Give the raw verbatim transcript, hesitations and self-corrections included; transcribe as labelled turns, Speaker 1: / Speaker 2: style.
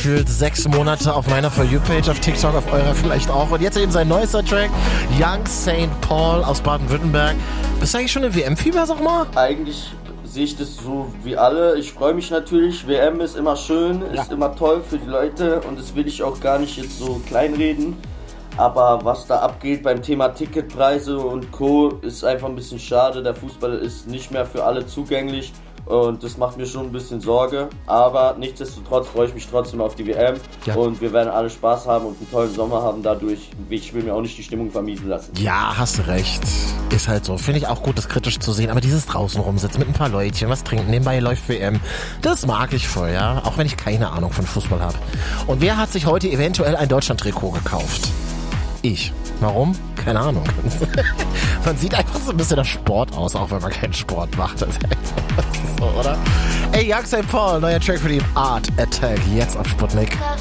Speaker 1: gefühlt sechs Monate auf meiner For You-Page, auf TikTok, auf eurer vielleicht auch. Und jetzt eben sein neuester Track, Young Saint Paul aus Baden-Württemberg. Bist du eigentlich schon im W M-Fieber, sag mal?
Speaker 2: Eigentlich sehe ich das so wie alle. Ich freue mich natürlich. W M ist immer schön, ist ja. immer toll für die Leute und das will ich auch gar nicht jetzt so kleinreden. Aber was da abgeht beim Thema Ticketpreise und Co. ist einfach ein bisschen schade. Der Fußball ist nicht mehr für alle zugänglich und das macht mir schon ein bisschen Sorge. Aber nichtsdestotrotz freue ich mich trotzdem auf die W M ja. und wir werden alle Spaß haben und einen tollen Sommer haben dadurch. Ich will mir auch nicht die Stimmung vermiesen lassen.
Speaker 1: Ja, hast du recht. Ist halt so. Finde ich auch gut, das kritisch zu sehen. Aber dieses draußen rumsitzen mit ein paar Leutchen, was trinken, nebenbei läuft W M, das mag ich voll, ja. Auch wenn ich keine Ahnung von Fußball habe. Und wer hat sich heute eventuell ein Deutschland-Trikot gekauft? Ich. Warum? Keine Ahnung. Man sieht einfach so ein bisschen der Sport aus, auch wenn man keinen Sport macht. Das ist so, oder? Ey, Young Saint Paul, neuer Track für die Art Attack, jetzt auf Sputnik.